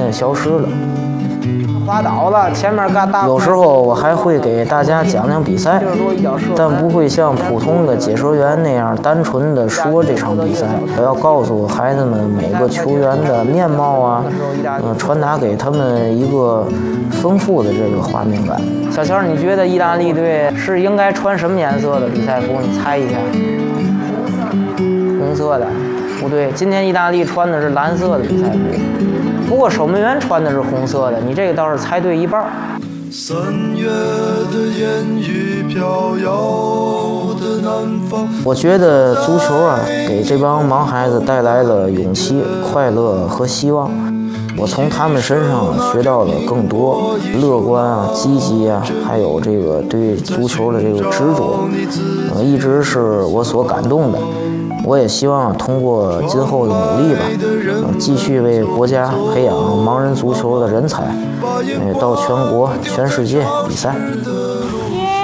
渐消失了。 滑倒了，前面嘎大。 有时候我还会给大家讲讲比赛，但不会像普通的解说员那样单纯的说这场比赛。我要告诉孩子们每个球员的面貌啊，传达给他们一个丰富的这个画面感。 小乔，你觉得意大利队是应该穿什么颜色的比赛服？你猜一下。红色的，不对，今天意大利穿的是蓝色的比赛服。不过守门员穿的是红色的，你这个倒是猜对一半。3月的烟雨飘摇的南方。我觉得足球啊，给这帮盲孩子带来了勇气、快乐和希望。我从他们身上学到了更多乐观啊、积极啊，还有这个对足球的这个执着，一直是我所感动的。我也希望通过今后的努力吧，继续为国家培养盲人足球的人才，到全国、全世界比赛。